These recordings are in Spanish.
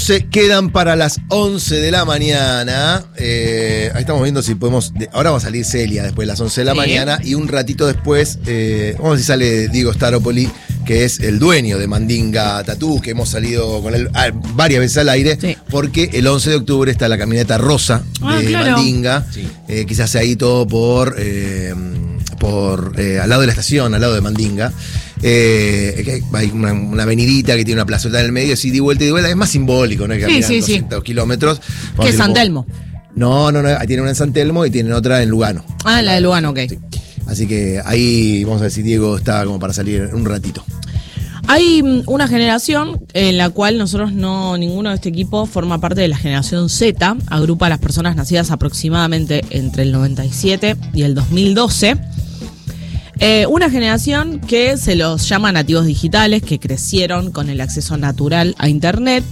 Se quedan para las 11 de la mañana. Ahí estamos viendo si podemos. Ahora va a salir Celia después de las 11 de la mañana. Y un ratito después, vamos a ver si sale Diego Staropoli, que es el dueño de Mandinga Tattoo, que hemos salido con él varias veces al aire. Sí. Porque el 11 de octubre está la camioneta rosa de Mandinga. Sí. Quizás ahí todo por al lado de la estación, al lado de Mandinga. Hay una avenidita que tiene una plazota en el medio, así de vuelta y de vuelta. Es más simbólico, ¿no? Que caminan 200 kilómetros. ¿Qué es San Telmo? No, ahí tienen una en San Telmo y tienen otra en Lugano. Ah, la de Lugano, ok. Sí. Así que ahí vamos a ver si Diego está como para salir un ratito. Hay una generación en la cual ninguno de este equipo forma parte de la generación Z, agrupa a las personas nacidas aproximadamente entre el 97 y el 2012. Una generación que se los llama nativos digitales, que crecieron con el acceso natural a Internet,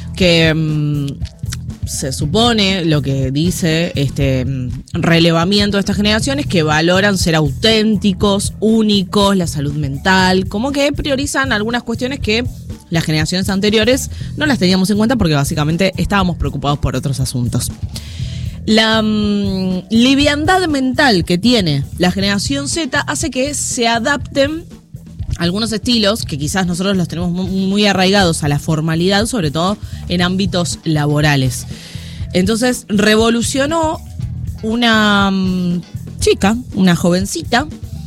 que se supone, lo que dice este relevamiento de esta generación es que valoran ser auténticos, únicos, la salud mental, como que priorizan algunas cuestiones que las generaciones anteriores no las teníamos en cuenta porque básicamente estábamos preocupados por otros asuntos. La liviandad mental que tiene la generación Z hace que se adapten algunos estilos que quizás nosotros los tenemos muy arraigados a la formalidad, sobre todo en ámbitos laborales. Entonces revolucionó una chica, una jovencita,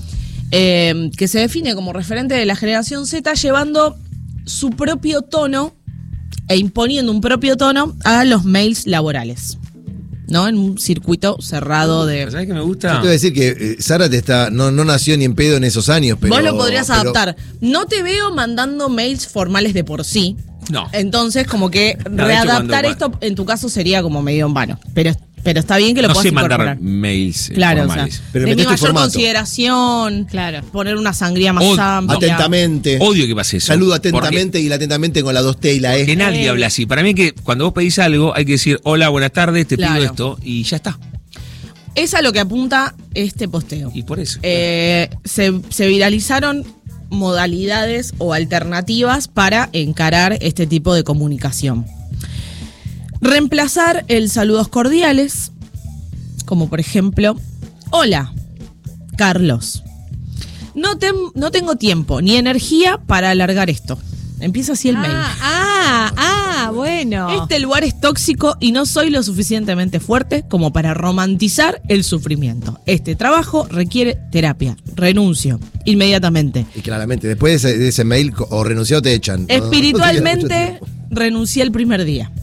que se define como referente de la generación Z, llevando su propio tono e imponiendo un propio tono a los mails laborales, ¿no? En un circuito cerrado de... ¿Sabes qué me gusta? Yo te voy a decir que Zárate no nació ni en pedo en esos años, pero... Vos lo podrías adaptar. No te veo mandando mails formales de por sí. No. Entonces, como que readaptar esto en tu caso sería como medio en vano. Pero está bien que lo puedas incorporar. No sé mandar mails claro, formales. O sea, pero de mi mayor formato. Consideración, claro, poner una sangría más amplia. Atentamente. Odio que pase eso. Saludo atentamente y la atentamente con la 2T y la E. Que nadie habla así. Para mí que cuando vos pedís algo hay que decir, hola, buenas tardes, te pido esto y ya está. Es a lo que apunta este posteo. Y por eso. Se viralizaron modalidades o alternativas para encarar este tipo de comunicación. Reemplazar el saludos cordiales, como por ejemplo, hola, Carlos. No tengo tiempo ni energía para alargar esto. Empieza así el mail. Bueno. Este lugar es tóxico y no soy lo suficientemente fuerte como para romantizar el sufrimiento. Este trabajo requiere terapia. Renuncio inmediatamente. Y claramente, después de ese mail, o renunciado o te echan. Espiritualmente, renuncié el primer día.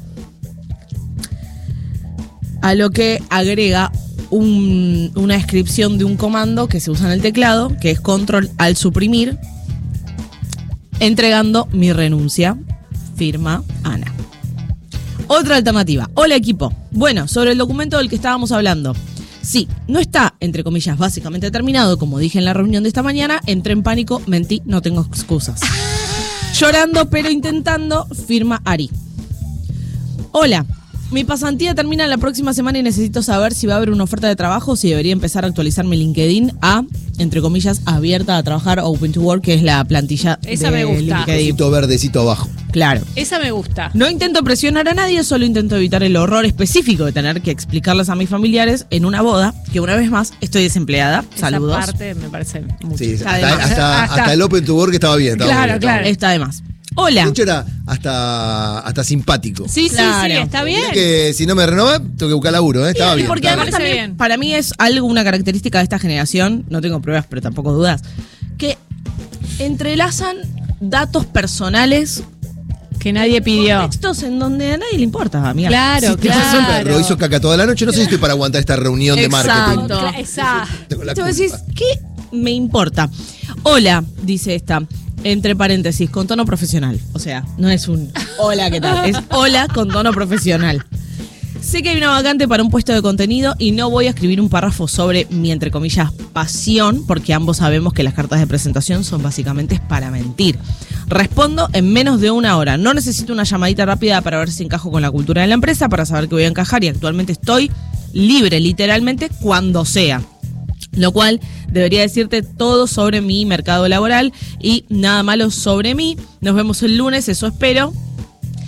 A lo que agrega una descripción de un comando que se usa en el teclado, que es control al suprimir, entregando mi renuncia, firma Ana. Otra alternativa. Hola equipo. Bueno, sobre el documento del que estábamos hablando. Sí, no está, entre comillas, básicamente terminado, como dije en la reunión de esta mañana. Entré en pánico, mentí, no tengo excusas. Llorando pero intentando, firma Ari. Hola. Mi pasantía termina la próxima semana y necesito saber si va a haber una oferta de trabajo o si debería empezar a actualizar mi LinkedIn a, entre comillas, abierta a trabajar, Open to Work, que es la plantilla esa de me gusta. LinkedIn. Verdecito abajo. Claro. Esa me gusta. No intento presionar a nadie, solo intento evitar el horror específico de tener que explicarles a mis familiares en una boda, que una vez más estoy desempleada. Saludos. Esa parte me parece mucho. Sí, hasta el Open to Work estaba bien. Claro. Está de más. Hola. De hecho era hasta simpático. Sí, está bien. Mirá que si no me renova, tengo que buscar laburo, estaba bien. Porque además también, bien. Para mí es una característica de esta generación, no tengo pruebas, pero tampoco dudas, que entrelazan datos personales que nadie pidió. Textos en donde a nadie le importa, amiga. Claro, claro. Lo hizo caca toda la noche, no sé si estoy para aguantar esta reunión de marketing. Exacto. Entonces decís, ¿qué me importa? Hola, dice esta. Entre paréntesis, con tono profesional. O sea, no es un hola, ¿qué tal? Es hola con tono profesional. Sé que hay una vacante para un puesto de contenido y no voy a escribir un párrafo sobre mi, entre comillas, pasión, porque ambos sabemos que las cartas de presentación son básicamente para mentir. Respondo en menos de una hora. No necesito una llamadita rápida para ver si encajo con la cultura de la empresa, para saber que voy a encajar, y actualmente estoy libre, literalmente, cuando sea. Lo cual debería decirte todo sobre mi mercado laboral y nada malo sobre mí. Nos vemos el lunes, eso espero.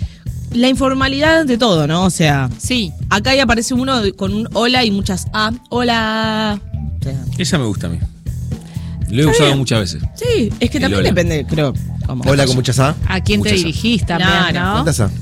la informalidad de todo, ¿no? O sea, Sí. acá ya aparece uno con un hola y muchas hola. O sea, Esa me gusta a mí. Lo he usado muchas veces. sí, es que El también hola. depende, creo. Como Hola con muchas A. ¿A quién te Muchas dirigís también, Claro. no? ¿Cuántas A?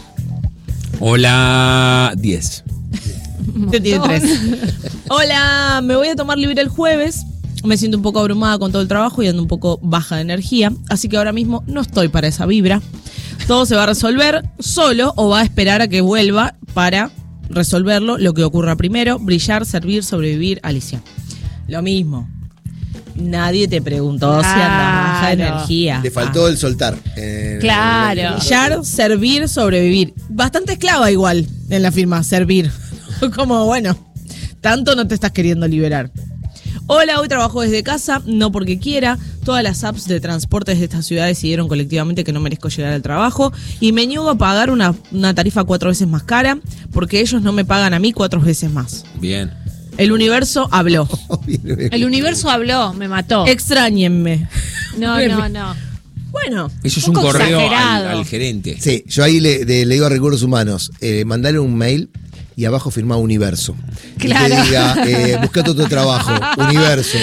Hola 10. Usted tiene 3. Hola, me voy a tomar libre el jueves. Me siento un poco abrumada con todo el trabajo y ando un poco baja de energía. Así que ahora mismo no estoy para esa vibra. Todo se va a resolver solo o va a esperar a que vuelva para resolverlo. Lo que ocurra primero: brillar, servir, sobrevivir. Alicia. Lo mismo. Nadie te preguntó si andas baja de Claro. energía. Le faltó el soltar. Claro. Brillar, servir, sobrevivir. Bastante esclava igual en la firma, servir. Como, bueno, tanto no te estás queriendo liberar. Hola, hoy trabajo desde casa, no porque quiera. Todas las apps de transportes de esta ciudad decidieron colectivamente que no merezco llegar al trabajo y me niego a pagar una tarifa 4 veces más cara porque ellos no me pagan a mí 4 veces más. Bien. El universo habló. El universo habló, me mató. Extrañenme. No. Bueno, Eso es Un un poco correo exagerado. al gerente. Sí, yo ahí le digo a Recursos Humanos, mandale un mail y abajo firma Universo. Claro. Y que diga, buscate otro trabajo, Universo.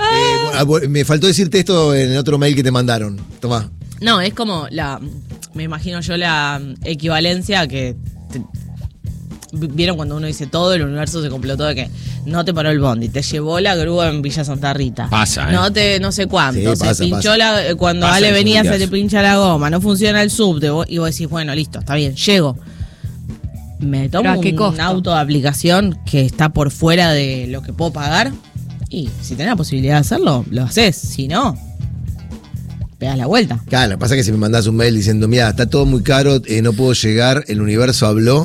Me faltó decirte esto en el otro mail que te mandaron. Tomá. no, es como me imagino yo la equivalencia a que vieron cuando uno dice todo, el universo se complotó de que no te paró el bondi, te llevó la grúa en Villa Santa Rita. Pasa, ¿eh? No sé cuánto, Sí, pasa, se pinchó pasa. cuando Pasa Ale en venía esos se te días. pincha la goma, no funciona el subte y vos decís, bueno, listo, está bien, llego. Me ¿Pero tomo a qué un costo? auto de aplicación que está por fuera de lo que puedo pagar y si tenés la posibilidad de hacerlo, lo haces, si no, pegás la vuelta. Claro, lo que pasa es que si me mandás un mail diciendo, mira, está todo muy caro, no puedo llegar, el Universo habló.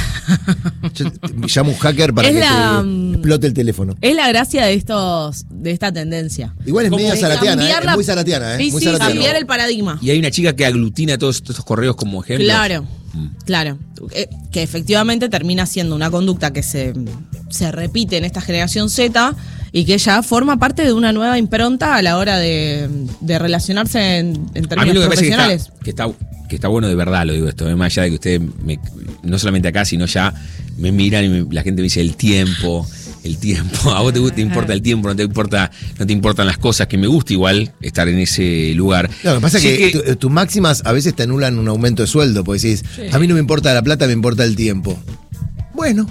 Yo llamo a un hacker para Es que la, te explote el teléfono. Es la gracia de esta tendencia. Igual es Como medio de zaratiana, cambiar es muy zaratiana, Sí, muy sí, zaratiana. cambiar el paradigma. Y hay una chica que aglutina todos estos correos como ejemplo. Claro, claro. Que efectivamente termina siendo una conducta que se repite en esta generación Z y que ya forma parte de una nueva impronta a la hora de relacionarse en A mí términos lo que parece profesionales. que está bueno de verdad, lo digo esto, más allá de que ustedes, no solamente acá, sino ya me miran y la gente me dice el tiempo. A vos te importa el tiempo, no te importan las cosas, que me gusta igual estar en ese lugar. No, lo que pasa es Sí que tus máximas a veces te anulan un aumento de sueldo, porque decís, a mí no me importa la plata, me importa el tiempo. Bueno.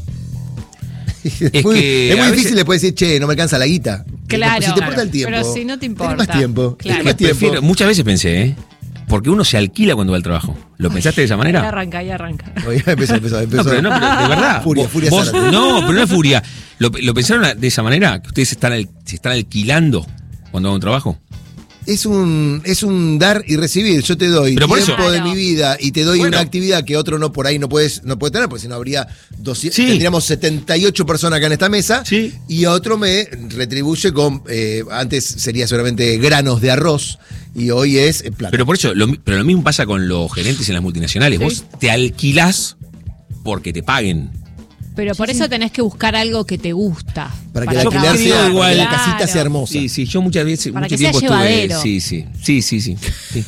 Es muy que a difícil veces- después decir, che, no me alcanza la guita. Claro. Si te importa el tiempo. Pero si no te importa. Tenés más tiempo. Claro. Tenés más tiempo. muchas veces pensé, porque uno se alquila cuando va al trabajo. ¿Lo pensaste de esa Ahí manera? arranca. Oye, empezó. No, pero de verdad. Furia Vos- Zárate. no, pero no es furia. ¿Lo pensaron de esa manera? ¿Que ustedes se están alquilando cuando van a un trabajo? Es un dar y recibir. Yo te doy Pero por tiempo eso- de mi vida y te doy Bueno. una actividad que otro no por ahí no puede tener, porque si no habría 200, Sí. tendríamos 78 personas acá en esta mesa, Sí. y otro me retribuye con, antes sería seguramente granos de arroz, y hoy es plata. Pero por eso, pero lo mismo pasa con los gerentes en las multinacionales. Vos te alquilás porque te paguen. Pero por eso tenés que buscar algo que te gusta. para que la yo alquiler creo sea, igual. para que la Claro. casita sea hermosa. Sí, yo muchas veces, Para mucho que sea tiempo llevadero. estuve. Sí.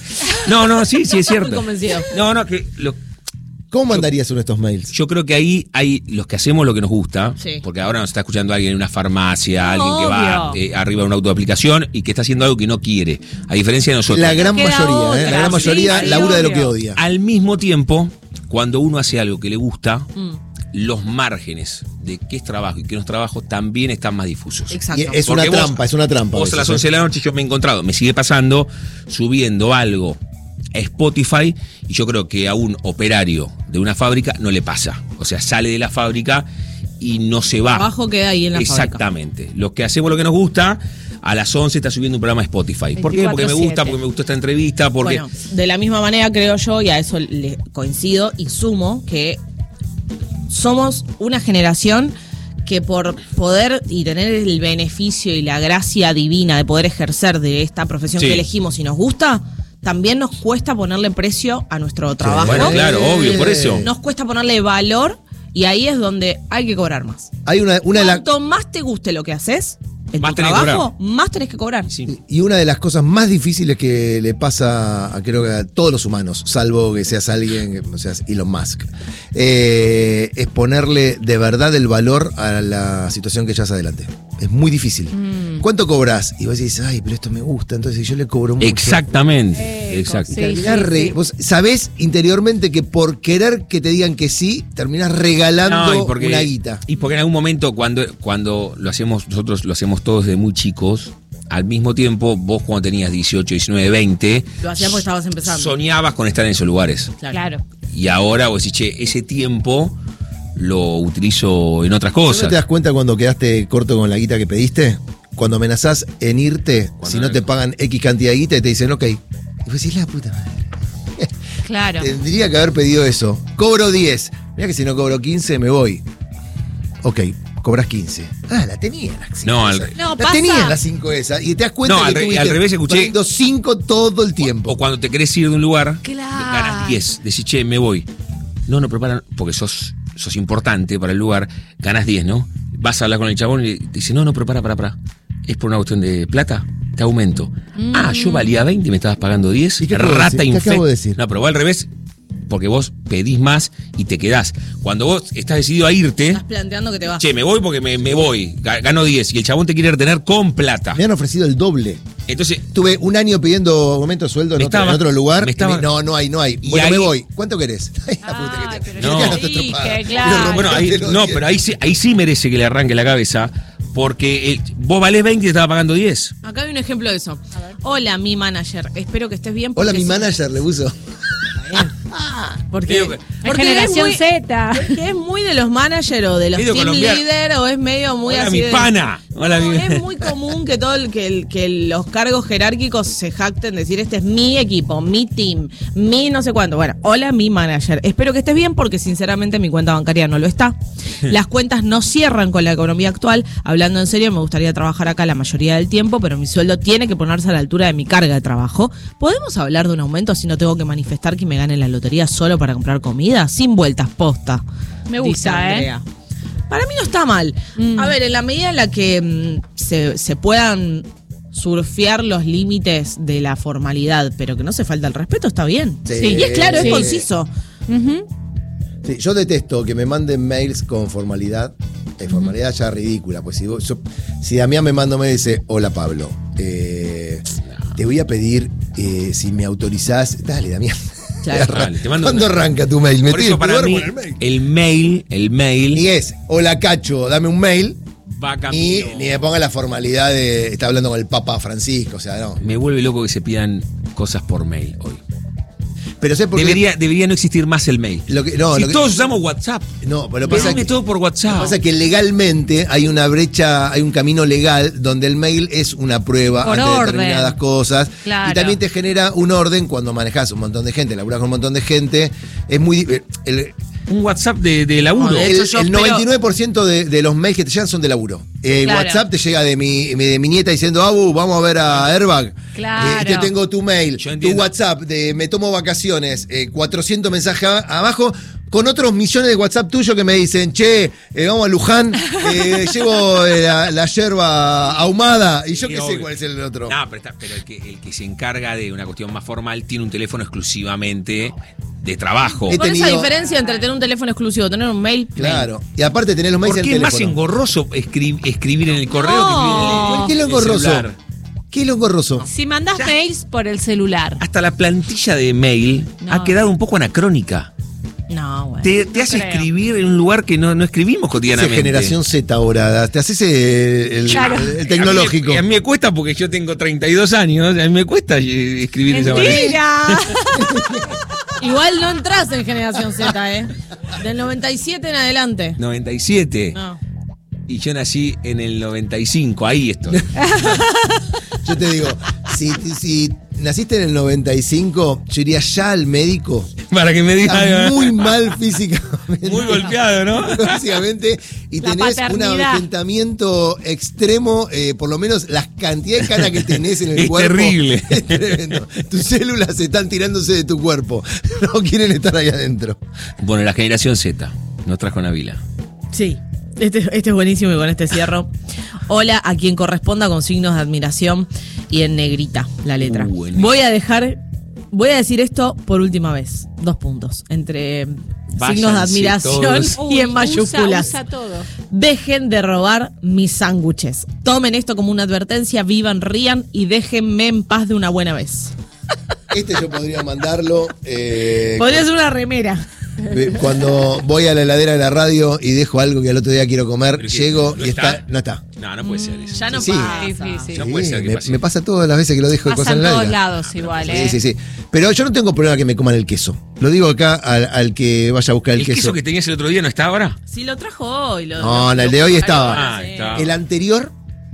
No, sí, es cierto. Muy convencido. No, ¿Cómo mandarías uno de estos mails? yo creo que ahí hay los que hacemos lo que nos gusta, Sí. porque ahora nos está escuchando alguien en una farmacia, No, alguien que va obvio. arriba de un auto de aplicación y que está haciendo algo que no quiere, a diferencia de nosotros. La gran queda mayoría, otra. la gran mayoría Sí, labura de lo obvio. que odia. Al mismo tiempo, cuando uno hace algo que le gusta, los márgenes de qué es trabajo y qué no es trabajo también están más difusos. Exacto. Y es una Porque trampa, es una trampa. a Vos a las veces, 11 de la noche yo me he encontrado, me sigue pasando, subiendo algo a Spotify y yo creo que a un operario de una fábrica no le pasa. O sea, sale de la fábrica y no se va. El trabajo queda ahí en la fábrica. Exactamente. Los que hacemos lo que nos gusta, a las 11 está subiendo un programa de Spotify. ¿Por qué? Porque me 24/7. gusta, porque me gustó esta entrevista, porque... Bueno, de la misma manera creo yo, y a eso le coincido y sumo, que somos una generación que por poder y tener el beneficio y la gracia divina de poder ejercer de esta profesión Sí. que elegimos y nos gusta, también nos cuesta ponerle precio a nuestro trabajo. Bueno, claro, obvio, por eso. Nos cuesta ponerle valor y ahí es donde hay que cobrar más. Hay una de las. Cuanto más te guste lo que haces, en Más tu tenés que trabajo, más tenés que cobrar. Sí. Y una de las cosas más difíciles que le pasa a, creo que a todos los humanos, salvo que seas alguien, que no seas Elon Musk, es ponerle de verdad el valor a la situación que llevas adelante. Es muy difícil. ¿Cuánto cobras? Y vos decís, ay, pero esto me gusta, entonces yo le cobro mucho. Exactamente. Exacto. sí. Terminás vos sabés interiormente que por querer que te digan que sí, terminás regalando No, una guita. Y porque en algún momento cuando lo hacemos, nosotros lo hacemos todos desde muy chicos, al mismo tiempo, vos cuando tenías 18, 19, 20, Lo hacías porque estabas empezando. soñabas con estar en esos lugares. Claro. Y ahora vos decís, che, ese tiempo lo utilizo en otras ¿No cosas. te das cuenta cuando quedaste corto con la guita que pediste? Cuando amenazás en irte, si no te pagan X cantidad de guita y te dicen, ok. Y vos decís, la puta madre. Claro. Tendría que haber pedido eso. Cobro 10. Mirá que si no cobro 15 me voy. Ok, cobras 15. Ah, la tenía la 5 No, esa. No, la pasa. tenía la 5 esa. Y te das cuenta No, que al tuviste al revés escuché- poniendo 5 todo el tiempo. O cuando te querés ir de un lugar, Claro. ganas 10. Decís, che, me voy. No preparan, porque sos importante para el lugar, ganas 10, ¿no? Vas a hablar con el chabón y te dice, no, pero para. ¿Es por una cuestión de plata? Te aumento. Ah, yo valía 20 y me estabas pagando 10. ¿Y qué acabo de Rata decir? ¿Qué infecta. acabo de decir? No, pero va al revés, porque vos pedís más y te quedás. Cuando vos estás decidido a irte, Estás planteando que te vas. che, me voy porque me voy, gano 10 y el chabón te quiere retener con plata. Me han ofrecido el doble. Entonces, Tuve un año pidiendo aumento de sueldo en otro lugar. No hay. Y Bueno, ahí- me voy. ¿Cuánto querés? Ay, la puta Ay, que te- pero No. ya te sí, estropada. que claro. bueno, ahí sí merece que le arranque la cabeza, porque vos valés 20 y te estaba pagando 10. Acá hay un ejemplo de eso. Hola, mi manager. Espero que estés bien. Hola, porque mi si- manager le puso. Porque, Digo que- porque Generación es muy, Z. porque es muy de los managers o de los Medio team colombiano. leader o es medio muy Hola, así mi de- pana. Hola, No, mi- es muy común que que los cargos jerárquicos se jacten de decir este es mi equipo, mi team, mi no sé cuánto. Bueno, hola mi manager. Espero que estés bien porque sinceramente mi cuenta bancaria no lo está. Las cuentas no cierran con la economía actual. Hablando en serio, me gustaría trabajar acá la mayoría del tiempo, pero mi sueldo tiene que ponerse a la altura de mi carga de trabajo. ¿Podemos hablar de un aumento si no tengo que manifestar que me gane la lotería solo para comprar comida? Sin vueltas, posta. Me Dice gusta, Andrea. Para mí no está mal. A ver, en la medida en la que se puedan surfear los límites de la formalidad, pero que no se falta el respeto, está bien. Sí. Y es claro, Sí. es conciso. Sí, yo detesto que me manden mails con formalidad. Formalidad ya ridícula. Pues si Damián me manda un mail y dice, hola Pablo, te voy a pedir si me autorizás. Dale, Damián. Claro. Dale, te mando ¿Cuándo una- arranca tu mail? Por eso para mí, el mail Ni es, hola Cacho, dame un mail. va a Ni, cambiar. ni me ponga la formalidad de estar hablando con el Papa Francisco, o sea, no. Me vuelve loco que se pidan cosas por mail hoy. Pero sé por qué. Debería no existir más el mail. No, si lo que- todos usamos WhatsApp, No, pero pasa pedime que, todo por lo WhatsApp. que pasa es que legalmente hay una brecha, hay un camino legal donde el mail es una prueba Por ante orden. determinadas cosas. Claro. Y también te genera un orden cuando manejas un montón de gente, laburás con un montón de gente. Es muy. Un WhatsApp de laburo. No, de hecho, yo El espero- 99% de los mails que te llegan son de laburo. Claro. WhatsApp te llega de mi nieta diciendo, Abu, vamos a ver a Airbag. Claro. Te tengo tu mail, Yo tu entiendo. WhatsApp de me tomo vacaciones, 400 mensajes abajo, con otros millones de WhatsApp tuyos que me dicen, che, vamos a Luján, llevo la yerba ahumada, y yo Sí, qué sé obvio. cuál es el otro. No, pero el que se encarga de una cuestión más formal tiene un teléfono exclusivamente de trabajo. He Con esa tenido- diferencia entre tener un teléfono exclusivo y tener un mail. Claro. Y aparte tenés los mails ¿Por en qué el es más teléfono. engorroso escribir en el correo No. que escribir en el, ¿Qué es lo el engorroso? celular? ¿Qué es lo engorroso? Si mandás mails por el celular. Hasta la plantilla de mail No. ha quedado un poco anacrónica. No, bueno. Te hace creo. escribir en un lugar que no escribimos Esa cotidianamente. generación Z ahora, te haces el Claro. el tecnológico. A mí me cuesta porque yo tengo 32 años, a mí me cuesta escribir de esa manera. ¡Mentira! Igual no entras en generación Z, ¿eh? Del 97 en adelante. 97. No. Y yo nací en el 95, ahí estoy. Yo te digo, si naciste en el 95, yo iría ya al médico. Para que me Estás diga. muy mal físicamente. Muy golpeado, ¿no? Básicamente, y La tenés un paternidad. avejentamiento extremo, por lo menos las cantidades de canas que tenés en el Es cuerpo. terrible. Es tremendo. Tus células están tirándose de tu cuerpo. No quieren estar ahí adentro. Bueno, la generación Z nos trajo Navila. Sí. Este es buenísimo y con este cierro. Hola a quien corresponda con signos de admiración y en negrita la letra. Buenísimo. Voy a decir esto por última vez. 2 puntos. Entre signos de Váyanse admiración todos. y en mayúsculas. Usa todo. Dejen de robar mis sándwiches. Tomen esto como una advertencia, vivan, rían y déjenme en paz de una buena vez. Este yo podría mandarlo. Podría ser una remera. Cuando voy a la heladera de la radio y dejo algo que al otro día quiero comer, Pero que llego no y está. No está. No puede ser eso. Ya no Sí. pasa. Sí. No puede ser que pase. Me pasa todas las veces que lo dejo de Pasa cosas en en la todos heladera. lados igual, ¿eh? Sí. Pero yo no tengo problema que me coman el queso. Lo digo acá al que vaya a buscar el ¿El queso que tenías el otro día no está ahora? Si lo trajo hoy. No, el de hoy estaba. Ah, está. El anterior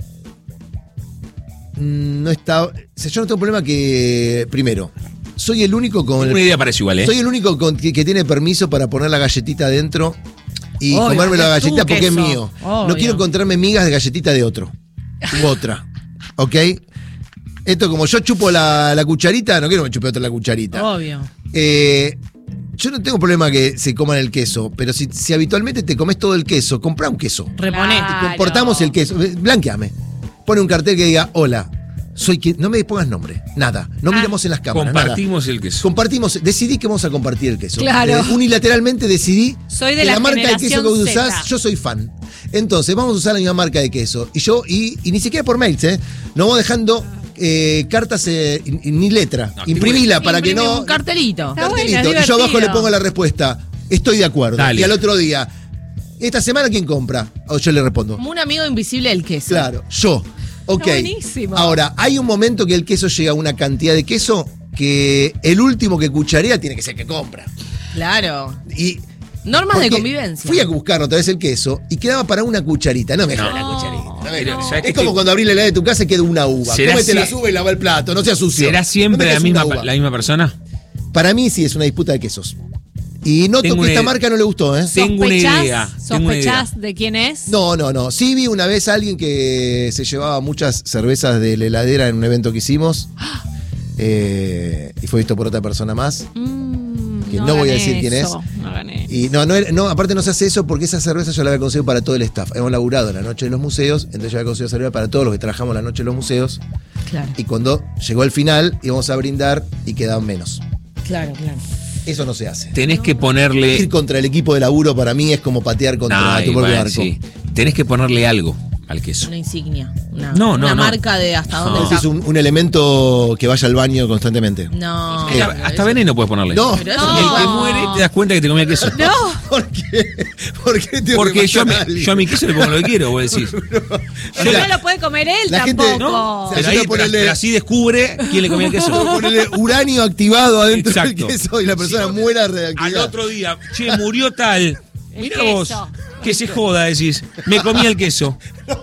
no estaba. O sea, yo no tengo problema que. Primero, soy el único con. Una idea parece igual, ¿eh? Soy el único que tiene permiso para poner la galletita adentro y Obvio, comerme la es tu galletita porque es queso. mío. Obvio. No quiero encontrarme migas de galletita de otro. U otra. ¿Ok? Esto, como yo chupo la cucharita, no quiero que me chupe otra la cucharita. Obvio. Yo no tengo problema que se coman el queso, pero si habitualmente te comes todo el queso, comprá un queso. Reponete. Claro. Comportamos el queso. Blanqueame. Pone un cartel que diga, hola, soy quien. No me pongas nombre, nada. No miremos en las cámaras. Compartimos el queso. Compartimos, decidí que vamos a compartir el queso. Claro. Unilateralmente decidí Soy de que la la marca de queso que generación vos usás, Z. yo soy fan. Entonces, vamos a usar la misma marca de queso. Y ni siquiera por mails, nos vamos dejando cartas ni letra. No, Imprimila para que Imprime no. un cartelito. Está bueno, Cartelito. es Y yo abajo le divertido. pongo la respuesta. Estoy de acuerdo. Dale. Y al otro día, esta semana, ¿quién compra? O yo le respondo. Como un amigo invisible del queso. Claro, yo. Ok. buenísimo. Ahora, hay un momento que el queso llega a una cantidad de queso que el último que cucharea tiene que ser el que compra. Claro. Y Normas de porque convivencia. Fui a buscar otra vez el queso y quedaba para una cucharita. No me jodas No. la cucharita. No me Pero, jodas. ¿sabes qué Es como estoy- cuando abrís la helada de tu casa y queda una uva. ¿Será Cómete la si- uva y lava el plato, no sea sucio. ¿Será siempre No la metas una misma, uva. la misma persona? Para mí sí es una disputa de quesos. Y noto Tengo que una esta idea. marca no le gustó, ¿eh? Tengo una idea. Tengo una idea. ¿Sospechás de quién es? No. Sí vi una vez a alguien que se llevaba muchas cervezas de la heladera en un evento que hicimos. Y fue visto por otra persona más. Que no voy a hagan decir quién es. eso, No hagan eso. Y no, aparte no se hace eso porque esa cerveza yo la había conseguido para todo el staff. Hemos laburado en la noche de los museos, entonces yo había conseguido cerveza para todos los que trabajamos la noche de los museos. Claro. Y cuando llegó el final íbamos a brindar y quedaban menos. Claro. Eso no se hace. Tenés que ponerle. Ir contra el equipo de laburo para mí es como patear contra Ay, tu propio bueno, arco. sí. Tenés que ponerle algo al queso. Una insignia. No, una no. marca de hasta dónde Ese está. es un elemento que vaya al baño constantemente. No. Hasta veneno puedes ponerle. No. Pero Y eso el que no. muere te das cuenta que te comía queso. No, ¿Por qué? ¿Por qué tengo Porque que yo a, matar a mi, alguien? yo a mi queso le pongo lo que quiero, vos decís. pero no lo puede comer él La gente- tampoco. ¿no? Pero, Yo ahí, voy a ponerle- pero así descubre quién le comía el queso. Ponerle uranio activado adentro Exacto. del queso y la persona Sí. muera Al reactivada. otro día, che, murió tal. El Mira queso. vos, que se joda, decís. Me comía el queso.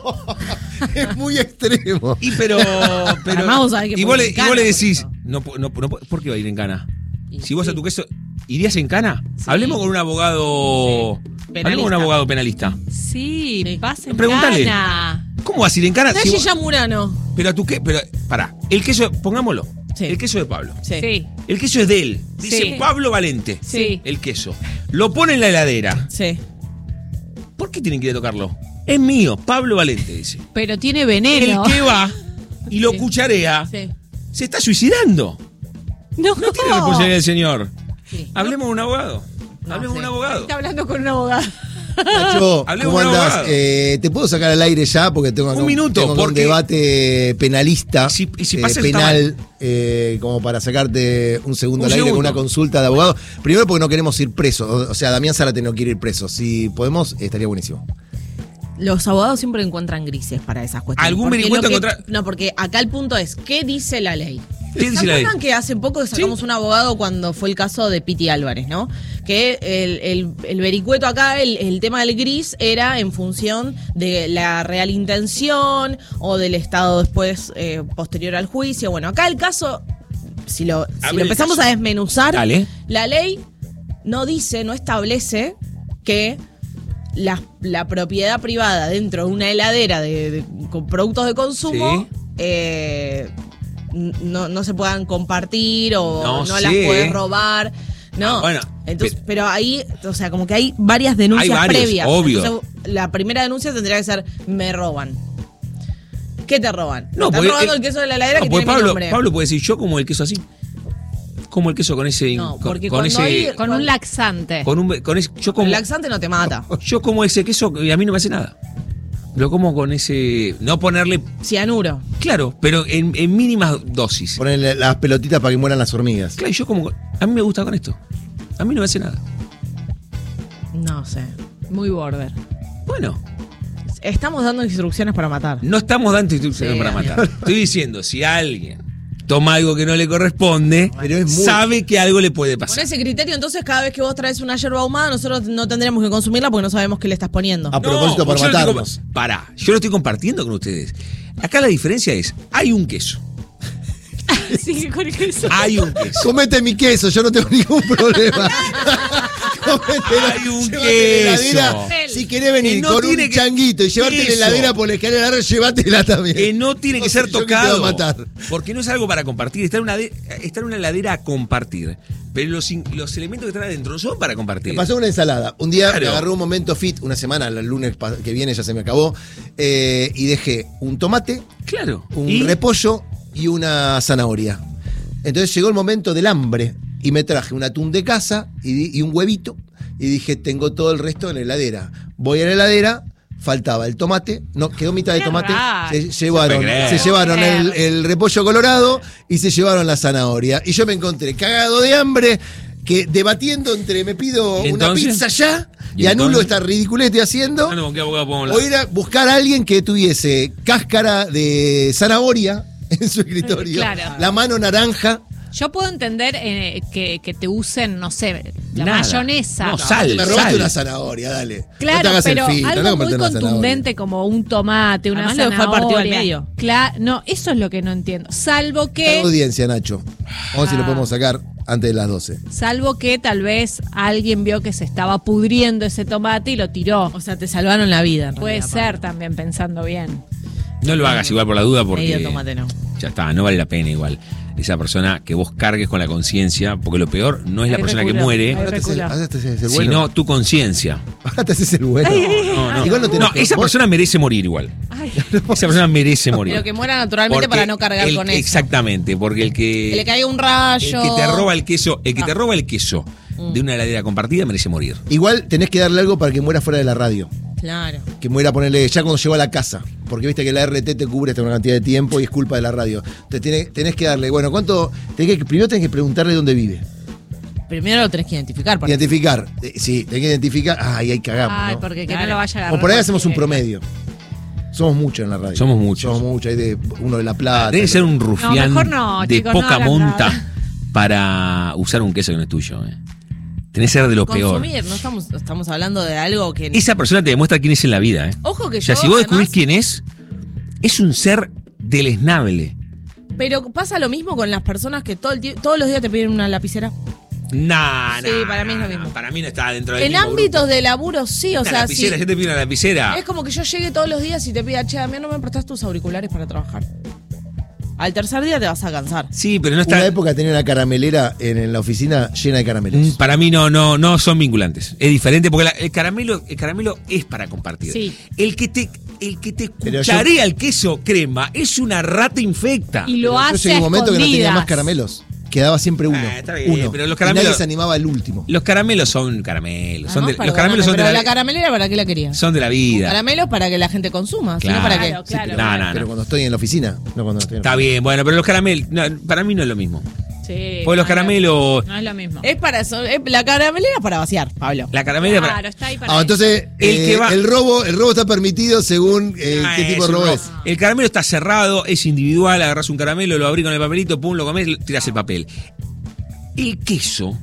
Es muy extremo. Y pero Además vos sabés que y vos puede le, ir en y vos cana le por decís, eso. ¿por qué va a ir en cana? Y Si vos sí. a tu queso, ¿irías en cana? Hablemos con un abogado. Sí. Hablemos con un Penalista. abogado penalista. Sí, Sí. pasen Pregúntale. gana. ¿Cómo vas a ir en cana? Si Nashi vos- Yamurano. pero a tu qué, pero pará, el queso, pongámoslo. Sí. El queso de Pablo. Sí. El queso es de él. Dice Sí. Pablo Valente. Sí. El queso. Lo pone en la heladera. Sí. ¿Por qué tienen que ir a tocarlo? Es mío, Pablo Valente, dice. Pero tiene El veneno. que va y lo Sí. cucharea Sí. se está suicidando. No, No tiene responsabilidad el señor. Sí. Hablemos de un abogado. No, Hablemos de un sí. abogado. Está hablando con un abogado. Nacho, Hablemos ¿cómo de un andás? abogado. ¿Te puedo sacar al aire ya? Porque tengo acá Un minuto, tengo acá un porque- debate penalista, Y si pasa eso está penal, como para sacarte un segundo Un al aire segundo. con una consulta de abogado. Primero porque no queremos ir presos. O sea, Damián Zárate no quiere ir preso. Si podemos, estaría buenísimo. Los abogados siempre encuentran grises para esas cuestiones. ¿Algún Porque vericueto lo que- encontrar- No, porque acá el punto es, ¿qué dice la ley? ¿Qué dice la ley? ¿Se acuerdan que hace poco sacamos un abogado cuando fue el caso de Piti Álvarez, ¿no? Que el vericueto acá, el tema del gris, era en función de la real intención o del estado después posterior al juicio. Bueno, acá el caso, si lo ver el empezamos caso. a desmenuzar, Dale. la ley no dice, no establece que la propiedad privada dentro de una heladera con productos de consumo no se puedan compartir o No no sé. las puedes robar. No, Ah, bueno, entonces, pero ahí, o sea, como que hay varias denuncias Hay varios, previas. obvio. Entonces, la primera denuncia tendría que ser, me roban. ¿Qué te roban? No, Están porque robando el queso de la heladera que tiene mi nombre. Pablo puede decir, yo como el queso así. Como el queso con ese. No, porque con cuando ese. hay- Con un laxante. Con ese yo como. El laxante no te mata. Yo como ese queso y a mí no me hace nada. Lo como con ese. No ponerle. Cianuro. Claro, pero en mínimas dosis. Ponerle las pelotitas para que mueran las hormigas. Claro, yo como. A mí me gusta con esto. A mí no me hace nada. No sé. Muy border. Bueno, Estamos dando instrucciones para matar. no estamos dando instrucciones Sí, para amigo. matar. Estoy diciendo, si alguien toma algo que no le corresponde, Pero es muy- sabe que algo le puede Con pasar. ese criterio, entonces, cada vez que vos traes una yerba ahumada, nosotros no tendremos que consumirla porque no sabemos qué le estás poniendo. A propósito, para yo lo estoy matarnos. Pará, yo lo estoy compartiendo con ustedes. Acá la diferencia es, hay un queso. Sí, con el queso. Hay un queso. Comete mi queso, yo no tengo ningún problema. Hay un Llévate la heladera. queso. Si querés venir Que no con tiene un que- changuito y llevarte la Eso. heladera por la escalera, llévatela también. Que no tiene que No ser sé yo qué te va a tocado. matar. Porque no es algo para compartir. Está en una heladera a compartir. Pero los elementos que están adentro no son para compartir. Me pasó una ensalada. Un día Claro. me agarré un momento fit, una semana, el lunes que viene ya se me acabó, y dejé un tomate, Claro. un ¿Y? repollo y una zanahoria. Entonces llegó el momento del hambre y me traje un atún de casa y un huevito y dije, tengo todo el resto en la heladera. Voy a la heladera, faltaba el tomate, no, quedó mitad de Qué tomate, raro. se llevaron, No puede se creer. llevaron el repollo colorado y se llevaron la zanahoria. Y yo me encontré cagado de hambre, que debatiendo entre me pido ¿Y una entonces? pizza ya ¿Y y anulo entonces? esta ridiculez que estoy haciendo. ¿Con qué abogado podemos hablar? O ir a buscar a alguien que tuviese cáscara de zanahoria en su escritorio, Claro. la mano naranja. Yo puedo entender que te usen, no sé, la Nada. mayonesa. No, sal. Me robaste sal. una zanahoria, dale. No te Claro, hagas pero el filtro, algo no muy comerte una zanahoria. contundente como un tomate, una Además lo dejó el zanahoria. partido al medio. No, eso es lo que no entiendo. Salvo Tengo que audiencia, Nacho. Vamos a ver si lo podemos sacar antes de las 12. tal vez alguien vio que se estaba pudriendo ese tomate y lo tiró. O sea, te salvaron la vida. en Puede realidad, ser también, pensando bien. No lo hagas igual por la duda porque. Medio tomate no. Ya está, no vale la pena igual. Esa persona que vos cargues con la conciencia, porque lo peor no es la Hay persona que reculo. muere, Hay Ahora te haces reculo. ahora te haces el bueno. sino tu conciencia. Ahora te haces el bueno. No, Igual no tenés que- esa vos- persona merece morir igual. Esa persona merece morir. Pero que muera naturalmente Porque para no cargar con eso. Exactamente, porque el Que le que caiga un rayo. te roba el queso, te roba el queso de una heladera compartida merece morir. Igual tenés que darle algo para que muera fuera de la radio. Claro. Que muera a ponerle ya cuando llegó a la casa. Porque viste que la RT te cubre hasta una cantidad de tiempo y es culpa de la radio. Entonces tenés que darle, bueno, ¿cuánto? Primero tenés que preguntarle dónde vive. Primero lo tenés que identificar. para- Identificar. Sí, tenés que identificar. Ay, ahí cagamos. Ay, ¿no? porque que Claro. no lo vaya a agarrar. O por ahí hacemos un cualquiera. promedio. Somos muchos en la radio. Somos muchos. Somos muchos. Hay de uno de La Plata. Debe ser un No, rufián mejor no, de chicos, no poca hagan monta nada. para usar un queso que no es tuyo. Tenés que ser de lo peor. Consumir, no estamos hablando de algo que. Esa persona te demuestra quién es en la vida. Ojo que O sea, yo, si vos descubrís además- quién es un ser deleznable. Pero pasa lo mismo con las personas que todos los días te piden una lapicera. Nah, Sí, para mí es lo mismo. Para mí no está dentro del En mismo ámbitos grupo. de laburo sí, o Una sea, lapicera, sí. yo te pido una lapicera. Es como que yo llegue todos los días y te pida, che, a mí no me prestás tus auriculares para trabajar. Al tercer día te vas a cansar. Sí, pero no Una está. época tenía una caramelera en la oficina llena de caramelos. Para mí no son vinculantes. Es diferente porque el caramelo es para compartir. Sí. El que te Pero cucharea el queso crema es una rata infecta. Y lo Yo hace llegué a a un momento que no tenía escondidas. más caramelos. Quedaba siempre uno. Está bien, uno. pero los Y caramelos- nadie se animaba al último. Los caramelos son caramelos. Además, Los perdóname, caramelos son de pero la, la caramelera, ¿para qué la querías? son de la vida. Caramelos para que la gente consuma, Claro. sino para que. Claro, claro. No. Pero cuando estoy en la oficina, no cuando estoy en la Está bien, bueno, pero los caramelos, para mí no es lo mismo. Sí, Porque los no, caramelos, No es lo mismo. Es para eso, la caramelera es para vaciar, Pablo. la caramela para- Claro, está ahí para Ah, eso. entonces El que va- el robo está permitido según Ah, qué tipo es de un robo ro- es. El caramelo está cerrado, es individual, agarras un caramelo, lo abrís con el papelito, pum, lo comés, tirás el papel. El queso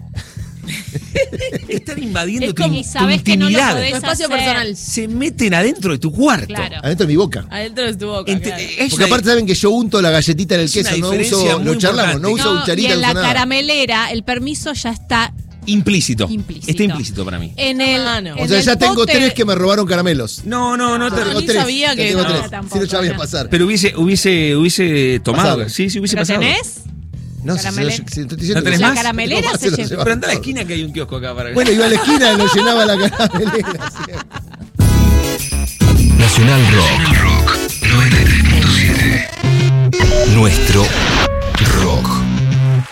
están invadiendo Es tu, como- tu y sabés que no lo intimidad. podés Tu espacio hacer. personal. Se meten adentro de tu cuarto. Claro. Adentro de mi boca. Adentro de tu boca. Ent- claro. es Porque una- aparte saben que yo unto la galletita en el es una queso, no diferencia uso, muy lo charlamos, no importante. uso No, y cucharita, en no la uso nada. caramelera el permiso ya está implícito. implícito. Está implícito para mí. en el. Ah, no. en O sea, el ya tengo pote- 3 que me robaron caramelos. No Ya te- tengo ni 3. sabía que tengo no. 3. Tampoco, Si no, ya voy a no. pasar. Pero hubiese tomado. Pasado. Sí, hubiese ¿Pero pasado. tenés? No, si caramele- si te estoy ¿No diciendo tenés que- más? La caramelera Tengo más, se lo llevó. llevaba Pero anda a la todo. esquina que hay un kiosco acá para Bueno, iba a la esquina y lo llenaba la caramelera. siempre. Nacional Rock 93.7. nuestro